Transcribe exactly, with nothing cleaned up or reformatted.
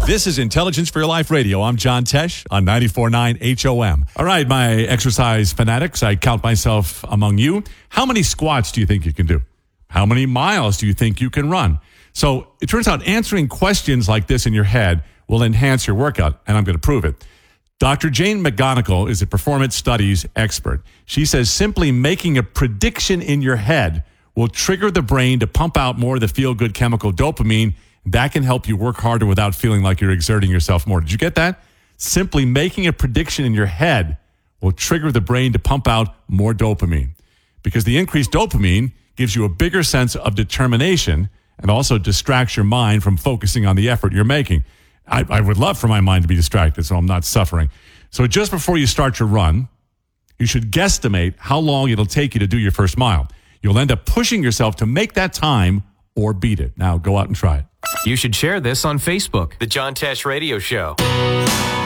This is Intelligence for Your Life Radio. I'm John Tesh on ninety-four point nine H O M. All right, my exercise fanatics, I count myself among you. How many squats do you think you can do? How many miles do you think you can run? So it turns out answering questions like this in your head will enhance your workout, and I'm going to prove it. Doctor Jane McGonigal is a performance studies expert. She says simply making a prediction in your head will trigger the brain to pump out more of the feel-good chemical dopamine. That can help you work harder without feeling like you're exerting yourself more. Did you get that? Simply making a prediction in your head will trigger the brain to pump out more dopamine, because the increased dopamine gives you a bigger sense of determination and also distracts your mind from focusing on the effort you're making. I, I would love for my mind to be distracted so I'm not suffering. So just before you start your run, you should guesstimate how long it'll take you to do your first mile. You'll end up pushing yourself to make that time or beat it. Now go out and try it. You should share this on Facebook. The John Tesh Radio Show.